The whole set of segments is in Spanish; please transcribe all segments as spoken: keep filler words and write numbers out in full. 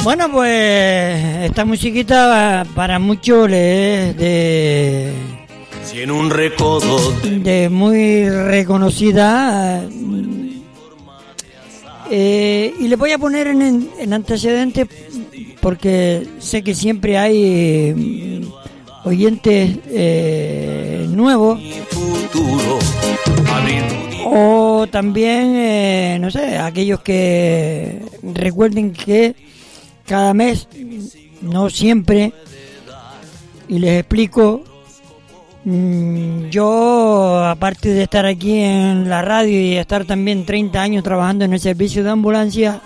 Bueno, pues esta musiquita para muchos le es de, Si en un recodo de, de muy reconocida, eh, y le voy a poner en, en antecedentes porque sé que siempre hay mm, oyentes eh, nuevos futuro, abrir o también, eh, no sé, aquellos que recuerden que cada mes, no siempre, y les explico, mmm, yo, aparte de estar aquí en la radio y estar también treinta años trabajando en el servicio de ambulancia,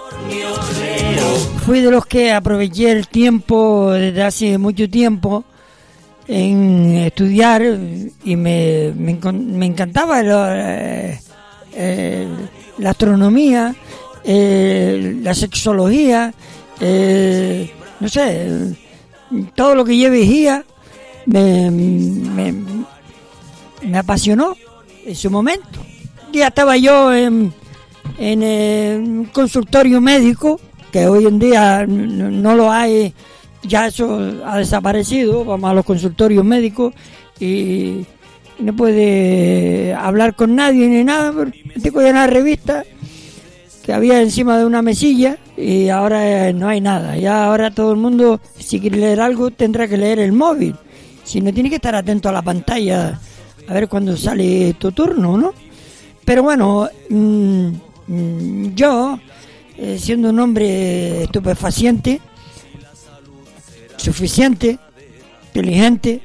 fui de los que aproveché el tiempo desde hace mucho tiempo en estudiar y me, me, me encantaba lo, eh, eh, la astronomía, eh, la sexología, eh, no sé, todo lo que yo veía me, me, me apasionó en su momento. Ya estaba yo en, en eh, un consultorio médico, que hoy en día no, no lo hay, ya eso ha desaparecido. Vamos a los consultorios médicos y no puede hablar con nadie ni nada, tengo ya una revista que había encima de una mesilla y ahora no hay nada. Ya ahora todo el mundo, si quiere leer algo, tendrá que leer el móvil. Si no, tiene que estar atento a la pantalla a ver cuándo sale tu turno, ¿no? Pero bueno, mmm, mmm, yo, eh, siendo un hombre estupefaciente, suficiente, inteligente,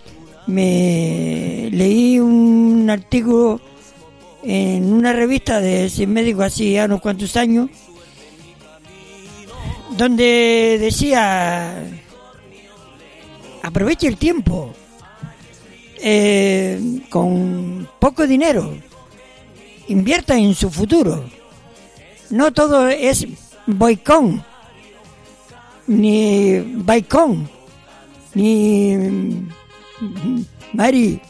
me leí un artículo en una revista de Cien Médicos hace ya unos cuantos años, donde decía: aproveche el tiempo, eh, con poco dinero, invierta en su futuro. No todo es boicón, ni baicón, ni maricón,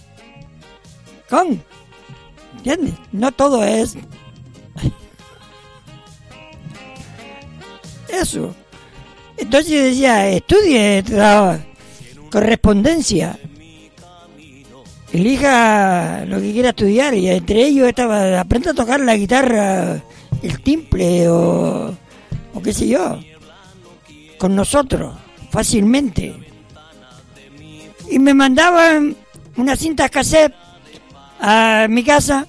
¿entiendes? No todo es eso. Entonces decía: estudie la correspondencia, elija lo que quiera estudiar, y entre ellos estaba: aprenda a tocar la guitarra, el timple o, o qué sé yo, con nosotros, fácilmente. Y me mandaban unas cintas cassette a mi casa,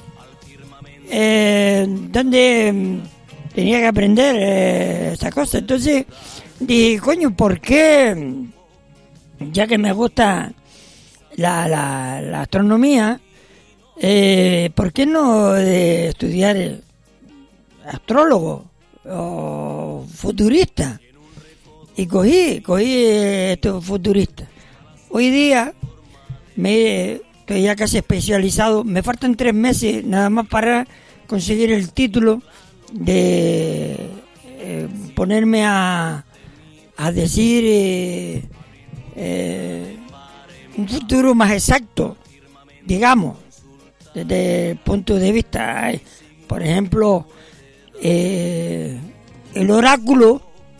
eh, donde tenía que aprender eh, esa cosa. Entonces dije: coño, ¿por qué, ya que me gusta la, la, la astronomía, eh, ¿por qué no de estudiar astrólogo o futurista? Y cogí, cogí esto futurista. Hoy día me estoy ya casi especializado. Me faltan tres meses nada más para conseguir el título de eh, ponerme a, a decir eh, eh, un futuro más exacto, digamos, desde el punto de vista, eh, por ejemplo, eh, el oráculo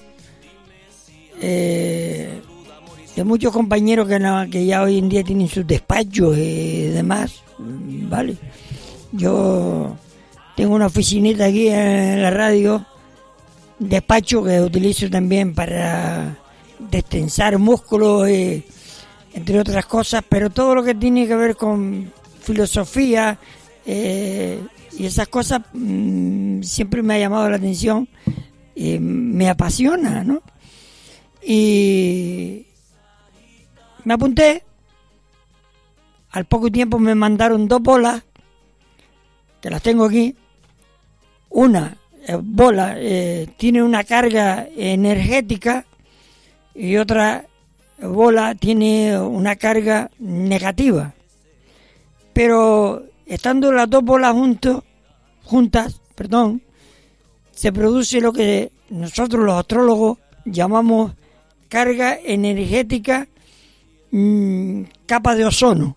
eh, de muchos compañeros que, no, que ya hoy en día tienen sus despachos y demás, ¿vale? Yo tengo una oficinita aquí en la radio, despacho que utilizo también para destensar músculos, y, entre otras cosas, pero todo lo que tiene que ver con filosofía eh, y esas cosas mmm, siempre me ha llamado la atención y me apasiona, ¿no? Y me apunté. Al poco tiempo me mandaron dos bolas, que las tengo aquí. Una eh, bola eh, tiene una carga energética y otra bola tiene una carga negativa. Pero estando las dos bolas juntos, juntas, perdón, se produce lo que nosotros los astrólogos llamamos carga energética, mmm, capa de ozono.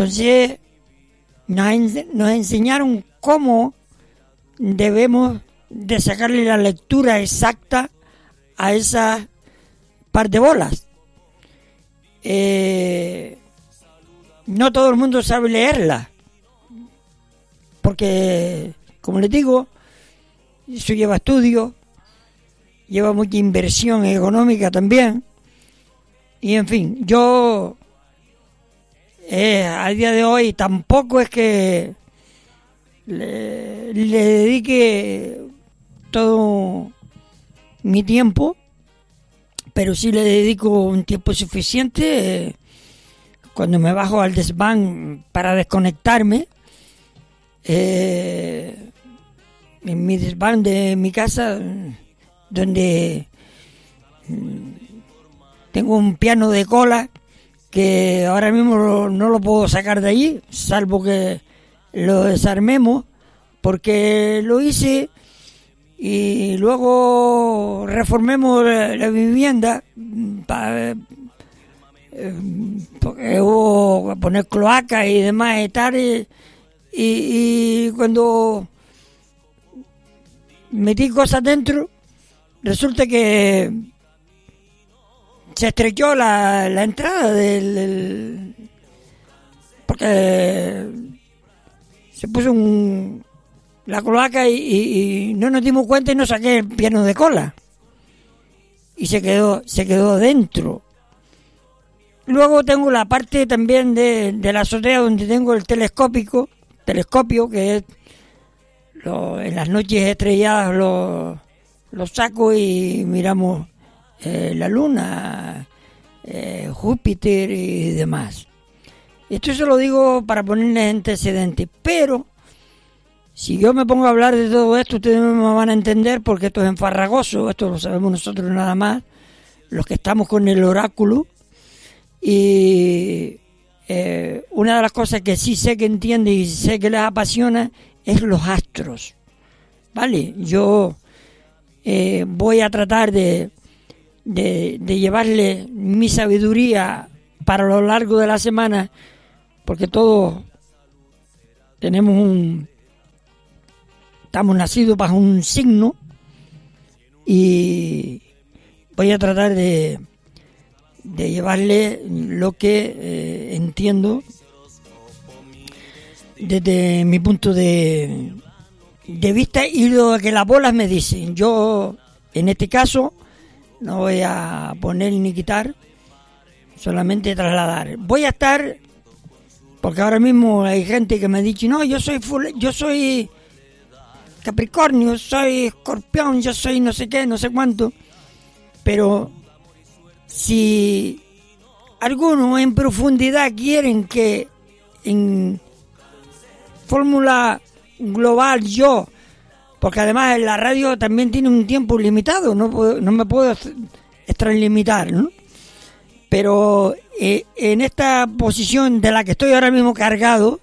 Entonces nos, en, nos enseñaron cómo debemos de sacarle la lectura exacta a esas par de bolas. Eh, no todo el mundo sabe leerla, porque, como les digo, eso lleva estudio, lleva mucha inversión económica también, y en fin, yo eh, a día de hoy tampoco es que le, le dedique todo mi tiempo, pero sí le dedico un tiempo suficiente eh, cuando me bajo al desván para desconectarme. Eh, en mi desván de mi casa, donde tengo un piano de cola que ahora mismo no lo puedo sacar de allí, salvo que lo desarmemos, porque lo hice y luego reformemos la, la vivienda para, eh, porque hubo que poner cloacas y demás y tal, y, y, y cuando metí cosas dentro, resulta que se estrechó la, la entrada del, del porque se puso un la cloaca y, y, y no nos dimos cuenta y no saqué el piano de cola y se quedó se quedó dentro. Luego tengo la parte también de, de la azotea donde tengo el telescópico telescopio que es lo, en las noches estrelladas lo, lo saco y miramos eh, la luna, eh, Júpiter y demás. Esto se lo digo para ponerles antecedentes, pero si yo me pongo a hablar de todo esto, ustedes no me van a entender porque esto es enfarragoso, esto lo sabemos nosotros nada más, los que estamos con el oráculo. Y eh, una de las cosas que sí sé que entiende y sé que les apasiona es los astros, ¿vale? Yo eh, voy a tratar de, de, de llevarle mi sabiduría para lo largo de la semana, porque todos tenemos un... estamos nacidos bajo un signo y voy a tratar de, de llevarle lo que eh, entiendo desde mi punto de, de vista y lo que las bolas me dicen. Yo, en este caso, no voy a poner ni quitar, solamente trasladar. Voy a estar, porque ahora mismo hay gente que me ha dicho, no, yo soy full, yo soy Capricornio, soy Escorpión, yo soy no sé qué, no sé cuánto, pero si algunos en profundidad quieren que en fórmula global yo, porque además la radio también tiene un tiempo limitado, no puedo, no me puedo extralimitar, ¿no? Pero eh, en esta posición de la que estoy ahora mismo cargado,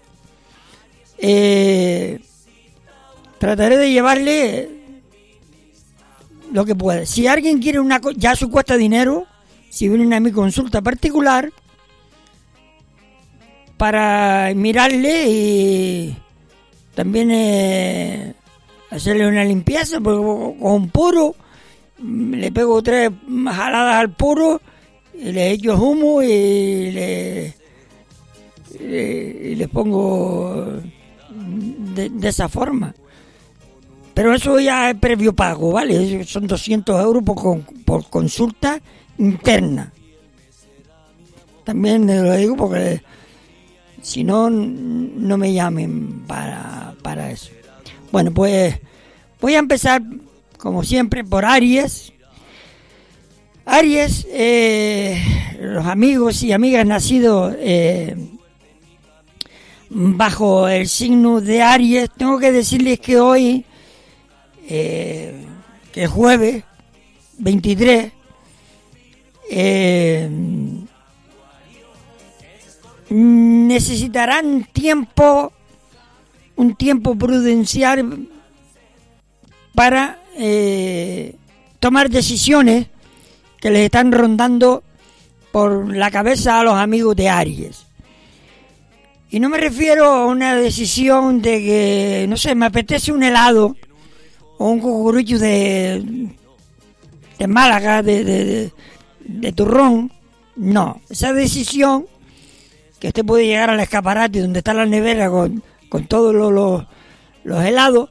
eh, trataré de llevarle lo que pueda. Si alguien quiere una cosa, ya su cuesta dinero, si vienen a mi consulta particular, para mirarle y también eh, hacerle una limpieza, porque con un puro le pego tres jaladas al puro y le echo humo y le, y le pongo de, de esa forma. Pero eso ya es previo pago, ¿vale? Son doscientos euros por, por consulta interna. También lo digo porque si no, no me llamen para, para eso. Bueno, pues voy a empezar, como siempre, por Aries. Aries, eh, los amigos y amigas nacidos eh, bajo el signo de Aries, tengo que decirles que hoy, eh, que es jueves veintitrés, eh, necesitarán tiempo, un tiempo prudencial para eh, tomar decisiones que les están rondando por la cabeza a los amigos de Aries. Y no me refiero a una decisión de que, no sé, me apetece un helado o un cucurucho de, de Málaga, de, de, de, de turrón. No, esa decisión, que usted puede llegar al escaparate donde está la nevera con, con todos los, los, los helados,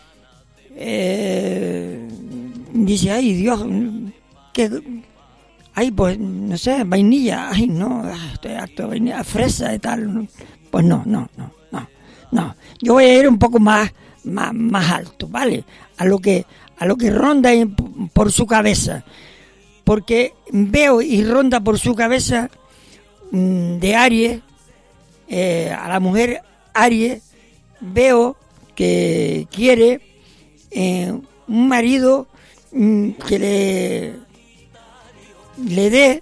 eh, dice, ay Dios, que, ay pues no sé, vainilla, ay no, estoy harto de vainilla, fresa y tal, pues no, no, no, no, no, yo voy a ir un poco más, más, más alto, ¿vale? A lo que, a lo que ronda por su cabeza, porque veo y ronda por su cabeza mmm, de Aries, eh, a la mujer Aries, veo que quiere eh, un marido mmm, que le le dé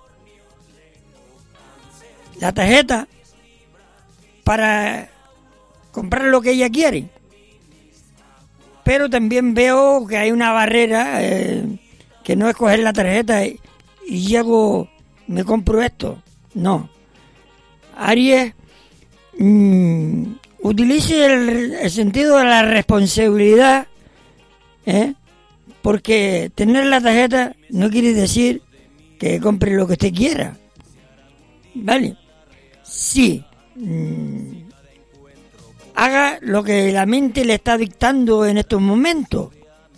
la tarjeta para comprar lo que ella quiere, pero también veo que hay una barrera, eh, que no es coger la tarjeta y, y llego, me compro esto. No. Aries, mmm, utilice el, el sentido de la responsabilidad, ¿eh? Porque tener la tarjeta no quiere decir que compre lo que usted quiera, ¿vale? Sí, mmm, haga lo que la mente le está dictando en estos momentos.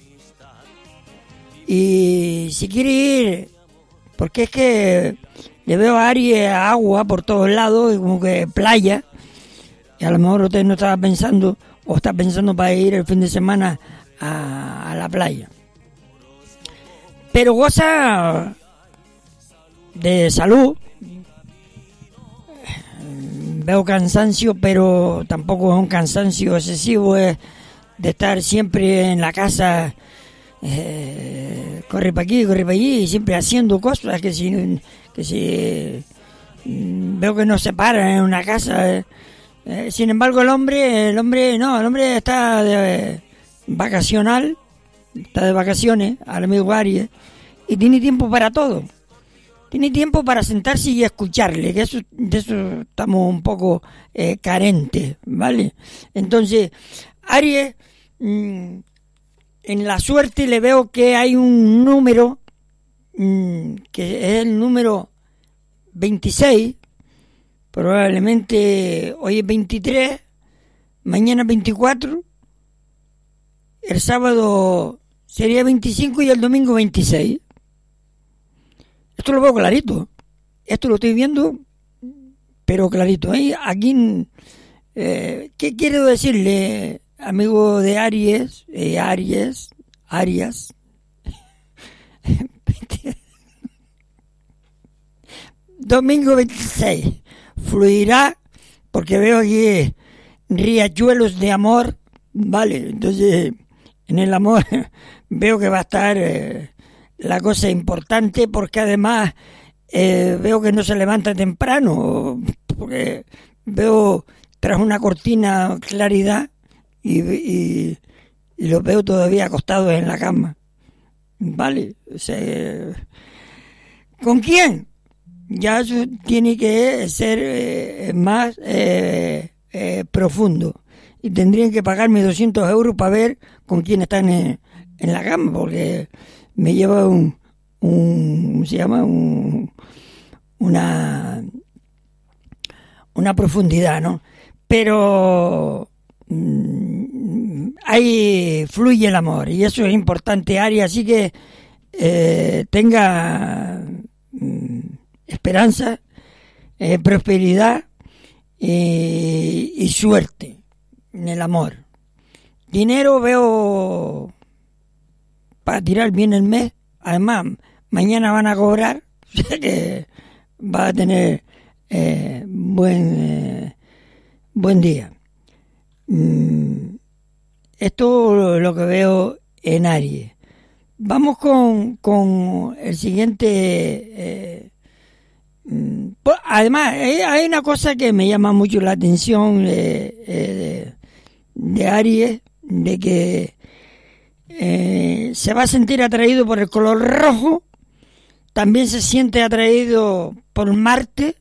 Y si quiere ir, porque es que le veo a Aries agua por todos lados, como que playa, y a lo mejor usted no estaba pensando, o está pensando para ir el fin de semana a, a la playa. Pero goza de salud. Veo cansancio, pero tampoco es un cansancio excesivo, es de estar siempre en la casa, eh, corre para aquí, corre para allí, y siempre haciendo cosas que si, que si veo que no se para en una casa. Eh, eh, sin embargo, el hombre, el hombre no, el hombre está de vacacional, está de vacaciones, al amigo Aries, y tiene tiempo para todo. Tiene tiempo para sentarse y escucharle, que eso, de eso estamos un poco eh, carentes, ¿vale? Entonces, Aries, mmm, en la suerte le veo que hay un número, mmm, que es el número veintiséis, probablemente hoy es veintitrés, mañana veinticuatro, el sábado sería veinticinco y el domingo veintiséis. Esto lo veo clarito, esto lo estoy viendo, pero clarito. ¿eh? Aquí, eh, ¿qué quiero decirle, amigo de Aries, eh, Aries, Arias? Domingo veintiséis, fluirá, porque veo aquí riachuelos de amor, vale, entonces en el amor veo que va a estar... Eh, la cosa importante, porque además eh, veo que no se levanta temprano, porque veo tras una cortina claridad y, y, y los veo todavía acostados en la cama, ¿vale? O sea, ¿con quién? Ya eso tiene que ser eh, más eh, eh, profundo, y tendrían que pagarme doscientos euros para ver con quién están en, en la cama, porque me lleva un, un ¿cómo se llama? Un, una, una profundidad, ¿no? Pero mmm, ahí fluye el amor, y eso es importante, Aries, así que eh, tenga mmm, esperanza, eh, prosperidad eh, y suerte en el amor. Dinero veo para tirar bien el mes, además mañana van a cobrar, o sea que va a tener eh, buen eh, buen día. Mm, esto es lo que veo en Aries. Vamos con, con el siguiente. Eh, mm, además, eh, hay una cosa que me llama mucho la atención eh, eh, de, de Aries, de que Eh, se va a sentir atraído por el color rojo, también se siente atraído por Marte,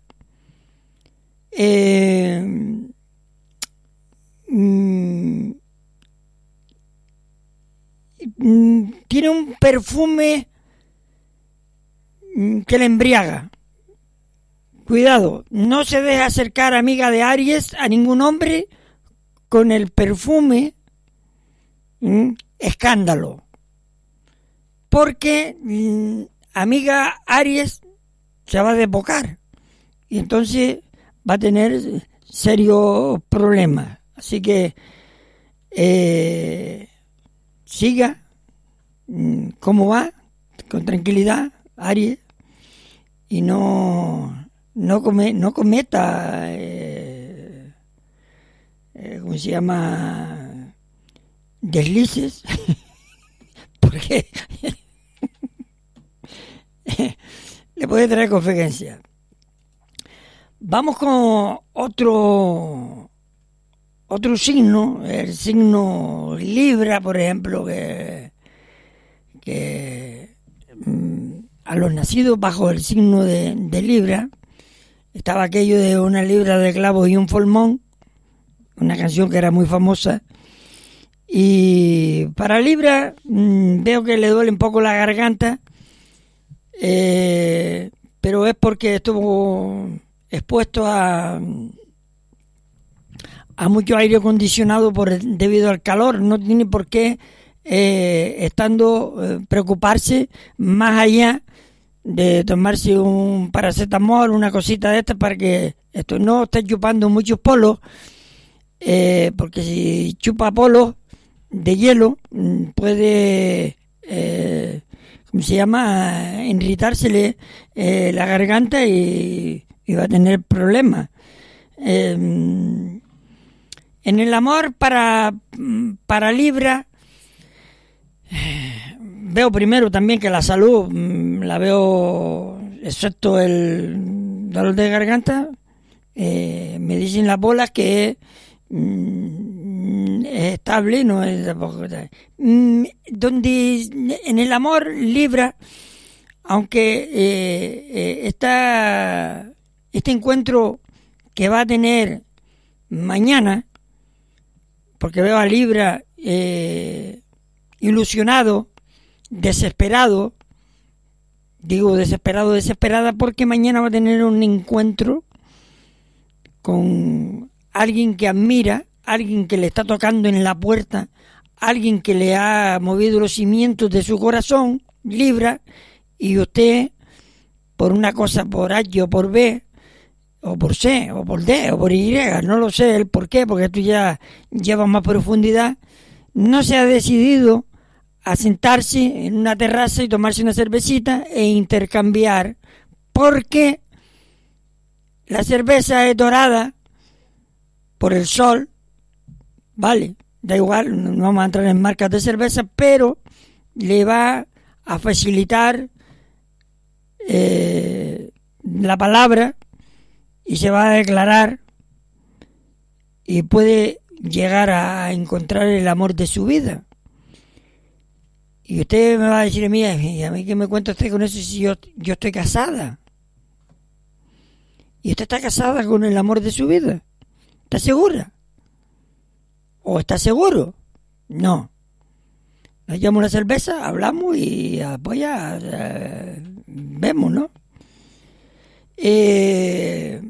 eh, mm, mm, tiene un perfume mm, que le embriaga. Cuidado, no se deje acercar, amiga de Aries, a ningún hombre con el perfume mm, escándalo. Porque, mm, amiga Aries, se va a desbocar. Y entonces va a tener serios problemas. Así que eh, siga mm, como va, con tranquilidad, Aries, y no... No, come, no cometa, eh, eh, ¿cómo se llama? Deslices, porque le puede traer consecuencias. Vamos con otro, otro signo, el signo Libra, por ejemplo, que, que mm, a los nacidos bajo el signo de, de Libra, estaba aquello de una libra de clavos y un formón, una canción que era muy famosa. Y para Libra mmm, veo que le duele un poco la garganta, eh, pero es porque estuvo expuesto a, a mucho aire acondicionado por el, debido al calor. No tiene por qué eh, estando eh, preocuparse más allá de tomarse un paracetamol, una cosita de estas para que esto no esté chupando muchos polos, eh, porque si chupa polos de hielo puede, eh, ¿cómo se llama?, irritársele eh, la garganta y, y va a tener problemas. Eh, en el amor para, para Libra, veo primero también que la salud mmm, la veo, excepto el dolor de garganta, eh, me dicen las bolas que mmm, es estable, no es mmm, donde en el amor Libra, aunque eh, eh, está este encuentro que va a tener mañana, porque veo a Libra eh, ilusionado, desesperado, digo desesperado, desesperada, porque mañana va a tener un encuentro con alguien que admira, alguien que le está tocando en la puerta, alguien que le ha movido los cimientos de su corazón, Libra, y usted, por una cosa, por H o por B, o por C, o por D, o por Y, no lo sé el por qué, porque esto ya lleva más profundidad, no se ha decidido a sentarse en una terraza y tomarse una cervecita e intercambiar, porque la cerveza es dorada por el sol, vale, da igual, no vamos a entrar en marcas de cerveza, pero le va a facilitar eh, la palabra y se va a declarar y puede llegar a encontrar el amor de su vida. Y usted me va a decir, mira, ¿y a mí qué me cuenta usted con eso si yo, yo estoy casada? ¿Y usted está casada con el amor de su vida? ¿Está segura? ¿O está seguro? No. Nos llevamos una cerveza, hablamos y pues ya eh, vemos, ¿no? Eh,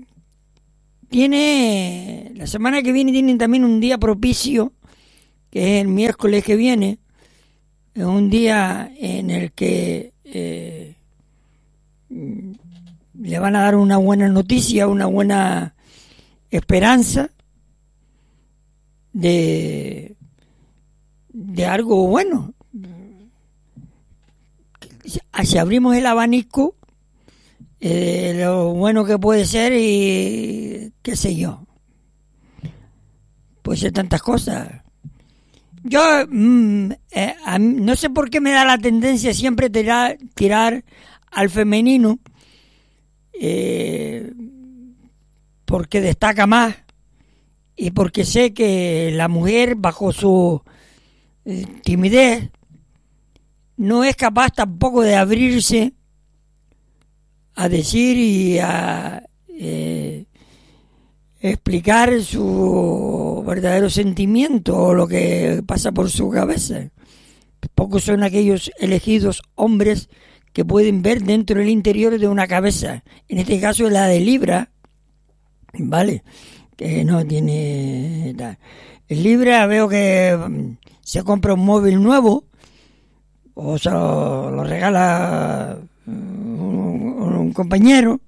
tiene, la semana que viene tienen también un día propicio, que es el miércoles que viene. Es un día en el que eh, le van a dar una buena noticia, una buena esperanza de, de algo bueno. Si abrimos el abanico, eh, lo bueno que puede ser y qué sé yo, puede ser tantas cosas. Yo mmm, eh, a, no sé por qué me da la tendencia siempre tirar, tirar al femenino, eh, porque destaca más y porque sé que la mujer bajo su eh, timidez no es capaz tampoco de abrirse a decir y a eh, explicar su verdadero sentimiento o lo que pasa por su cabeza. pocos son aquellos elegidos hombres que pueden ver dentro del interior de una cabeza. En este caso la de Libra, ¿vale? Que no tiene... En Libra veo que se compra un móvil nuevo o se lo, lo regala un, un compañero.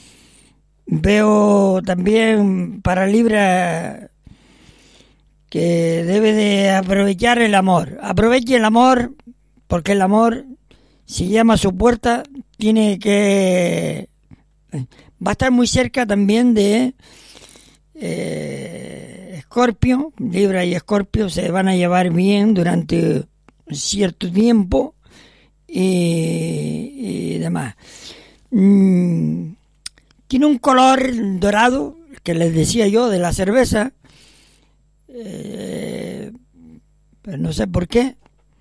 Veo también para Libra que debe de aprovechar el amor. Aproveche el amor, porque el amor, si llama a su puerta, tiene que... Va a estar muy cerca también de eh, Escorpio. Libra y Escorpio se van a llevar bien durante cierto tiempo y, y demás. Mm. Tiene un color dorado, que les decía yo, de la cerveza, eh, pero no sé por qué,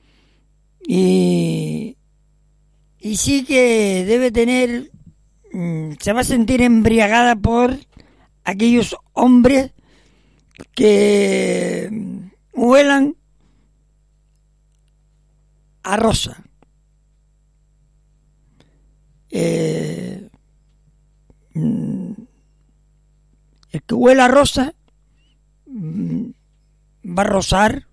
y, y sí que debe tener, se va a sentir embriagada por aquellos hombres que huelan a rosa. Eh, el que huela a rosa va a rozar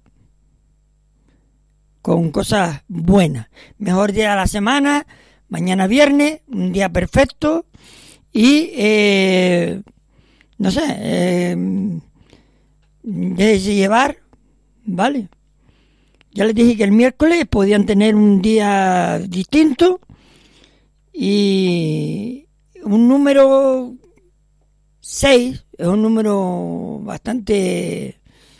con cosas buenas. Mejor día de la semana, mañana viernes, un día perfecto y eh, no sé, eh, déjese llevar, ¿vale? Ya les dije que el miércoles podían tener un día distinto y un número seis es un número bastante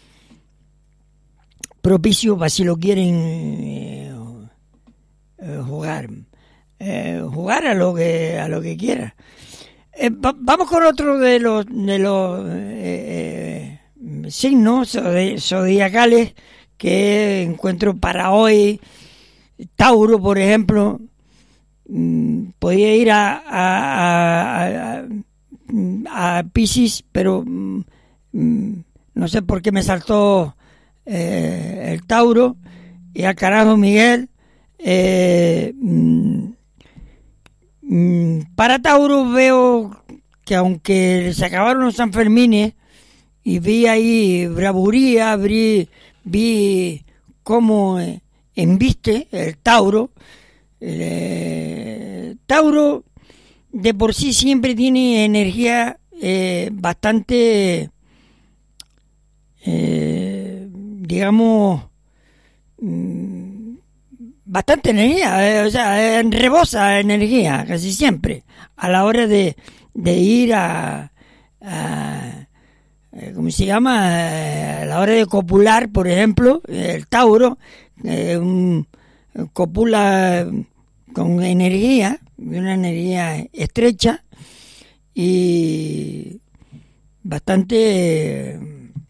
propicio para si lo quieren eh, eh, jugar eh, jugar a lo que a lo que quiera. Eh, va, vamos con otro de los de los eh, eh, signos zodiacales que encuentro para hoy. Tauro, por ejemplo, mm, podía ir a a, a, a, a Piscis, pero mm, no sé por qué me saltó eh, el Tauro. Y al carajo, Miguel. eh, mm, Para Tauro veo que aunque se acabaron los Sanfermines y vi ahí bravuría, vi, vi cómo embiste el Tauro, el Tauro de por sí siempre tiene energía eh, bastante, eh, digamos, bastante energía, eh, o sea, eh, rebosa energía casi siempre a la hora de, de ir a, a eh, ¿cómo se llama? Eh, a la hora de copular, por ejemplo, el Tauro eh, un, copula con energía, una energía estrecha y bastante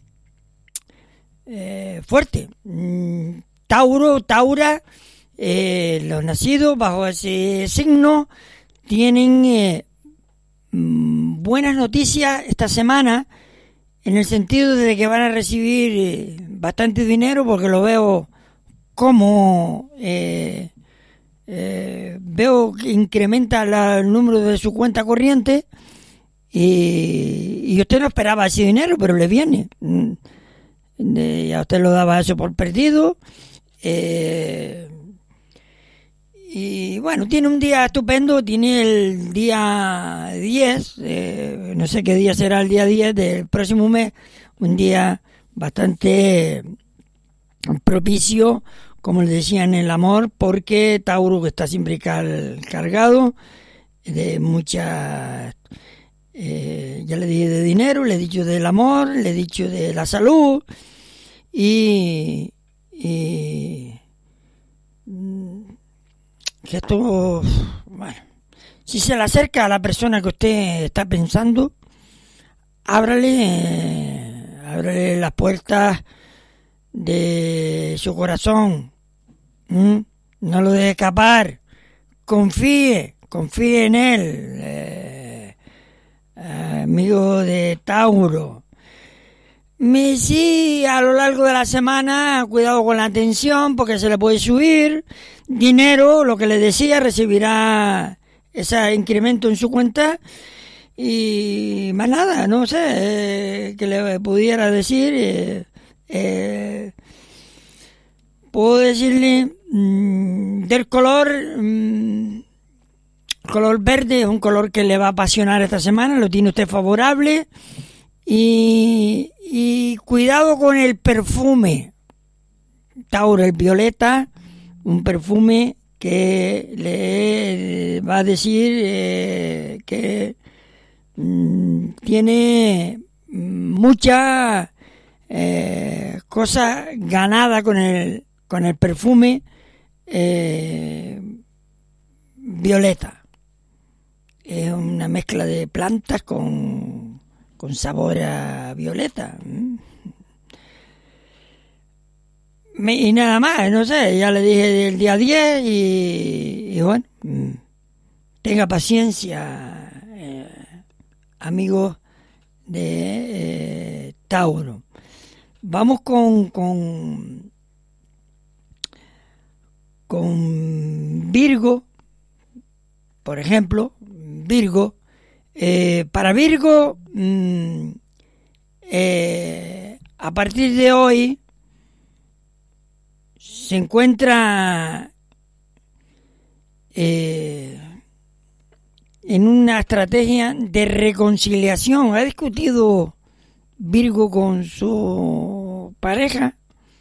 eh, fuerte. Tauro, Taura, eh, los nacidos bajo ese signo tienen eh, buenas noticias esta semana, en el sentido de que van a recibir eh, bastante dinero, porque lo veo como eh, eh, veo que incrementa la, el número de su cuenta corriente y, y usted no esperaba ese dinero, pero le viene. Eh, ya usted lo daba eso por perdido. Eh, y bueno, tiene un día estupendo, tiene el día diez, eh, no sé qué día será el día diez del próximo mes, un día bastante propicio, como les decía, en el amor, porque Tauro, que está siempre cal, cargado de muchas, eh, ya le dije de dinero, le he dicho del amor, le he dicho de la salud y... y que esto, bueno, si se le acerca a la persona que usted está pensando, ábrale, eh, ábrale las puertas de su corazón, ¿Mm? No lo deje escapar, confíe, confíe en él, eh, amigo de Tauro. Me, sí, a lo largo de la semana, cuidado con la atención, porque se le puede subir dinero, lo que le decía, recibirá ese incremento en su cuenta, y más nada, no sé, eh, que le pudiera decir, eh, eh, puedo decirle, mmm, del color, mmm, color verde, es un color que le va a apasionar esta semana, lo tiene usted favorable. Y, y cuidado con el perfume, Tauro, el violeta, un perfume que le va a decir eh, que mm, tiene mucha eh, cosa ganada con el con el perfume eh, violeta. Es una mezcla de plantas con con sabor a violeta. Me, y nada más, no sé, ya le dije del día diez y, y bueno, tenga paciencia, eh, amigos de eh, Tauro. Vamos con, con, con Virgo, por ejemplo, Virgo. Eh, para Virgo, mmm, eh, a partir de hoy se encuentra eh, en una estrategia de reconciliación. ¿Ha discutido Virgo con su pareja?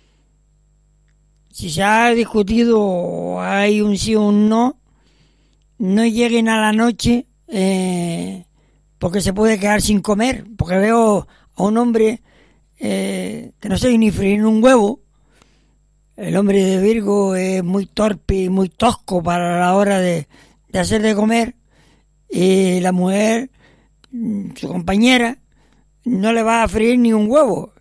Si se ha discutido, hay un sí o un no, no lleguen a la noche Eh, porque se puede quedar sin comer, porque veo a un hombre eh, que no sabe ni freír un huevo. El hombre de Virgo es muy torpe y muy tosco para la hora de, de hacer de comer, y la mujer, su compañera, no le va a freír ni un huevo.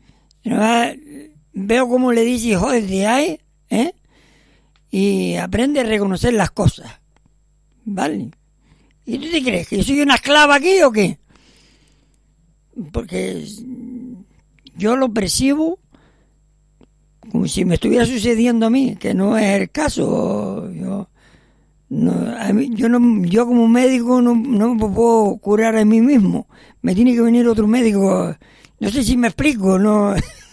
Veo cómo le dice, joder, de ahí, ¿eh? Y aprende a reconocer las cosas, ¿vale? ¿Y tú te crees que yo soy una esclava aquí o qué? Porque yo lo percibo como si me estuviera sucediendo a mí, que no es el caso. Yo, no, a mí, yo, no, yo como médico no, no me puedo curar a mí mismo. Me tiene que venir otro médico. No sé si me explico, no.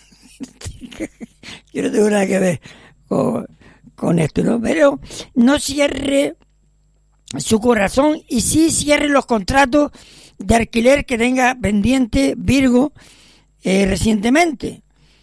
Yo no tengo nada que ver con, con esto, ¿no? Pero no cierre su corazón y sí cierre los contratos de alquiler que tenga pendiente Virgo eh, recientemente.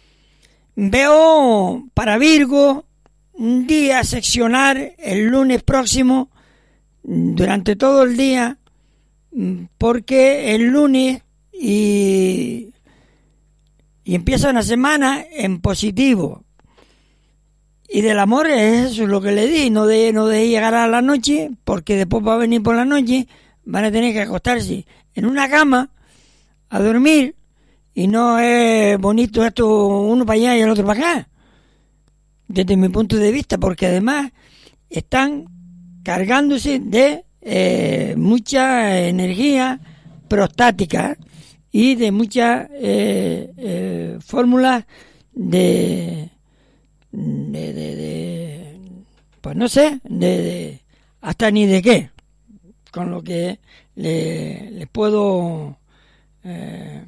Veo para Virgo un día seccionar el lunes próximo durante todo el día, porque el lunes y, y empieza una semana en positivo. Y del amor es eso lo que le di, no de no de llegar a la noche, porque después va a venir por la noche, van a tener que acostarse en una cama a dormir, y no es bonito esto uno para allá y el otro para acá, desde mi punto de vista, porque además están cargándose de eh, mucha energía prostática y de muchas eh, eh, fórmulas de De, de, de, pues no sé, de, de, hasta ni de qué, con lo que le, le puedo eh,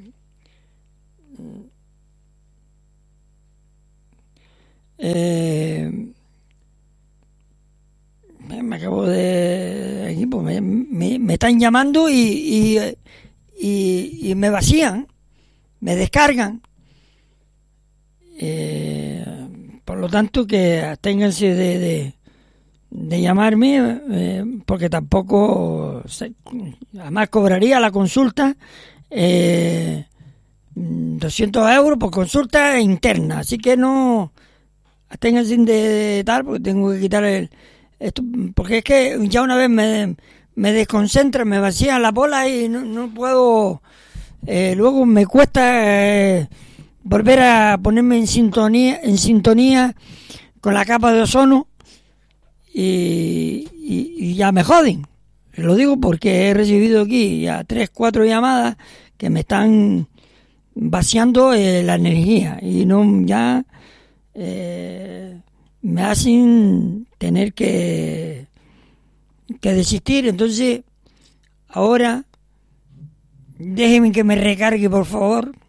eh, me acabo de aquí, pues me, me, me están llamando y, y, y, y me vacían, me descargan. Eh, Por lo tanto, que absténganse de, de, de llamarme, eh, porque tampoco, se, además cobraría la consulta eh, doscientos euros por consulta interna, así que no, absténganse de, de tal, porque tengo que quitar el, esto, porque es que ya una vez me, me desconcentra, me vacía la bola y no, no puedo, eh, luego me cuesta eh, volver a ponerme en sintonía en sintonía con la capa de ozono y, y, y ya me joden. Lo digo porque he recibido aquí ya tres, cuatro llamadas que me están vaciando eh, la energía y no ya eh, me hacen tener que que desistir. Entonces ahora déjenme que me recargue, por favor.